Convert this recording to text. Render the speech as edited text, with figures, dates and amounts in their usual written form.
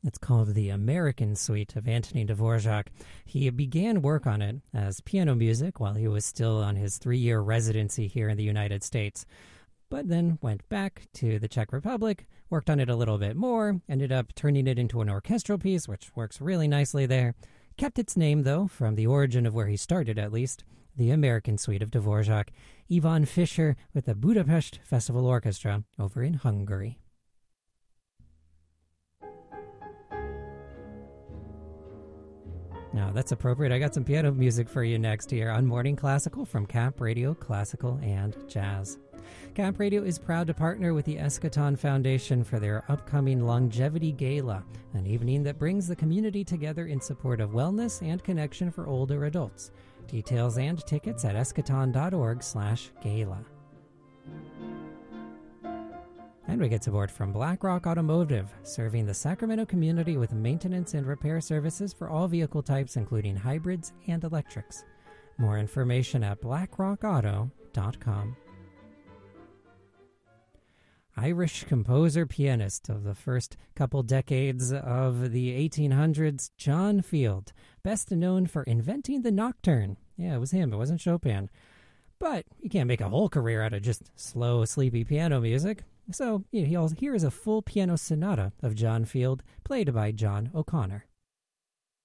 It's called the American Suite of Anthony Dvorak. He began work on it as piano music while he was still on his 3-year residency here in the United States, but then went back to the Czech Republic, worked on it a little bit more, ended up turning it into an orchestral piece, which works really nicely there. Kept its name, though, from the origin of where he started, at least, the American Suite of Dvorak. Ivan Fischer with the Budapest Festival Orchestra over in Hungary. Now, that's appropriate. I got some piano music for you next here on Morning Classical from Cap Radio Classical and Jazz. Cap Radio is proud to partner with the Eschaton Foundation for their upcoming Longevity Gala, an evening that brings the community together in support of wellness and connection for older adults. Details and tickets at eschaton.org/gala. And we get support from BlackRock Automotive, serving the Sacramento community with maintenance and repair services for all vehicle types, including hybrids and electrics. More information at blackrockauto.com. Irish composer-pianist of the first couple decades of the 1800s, John Field, best known for inventing the nocturne. Yeah, it was him. It wasn't Chopin. But you can't make a whole career out of just slow, sleepy piano music. So here is a full piano sonata of John Field, played by John O'Connor.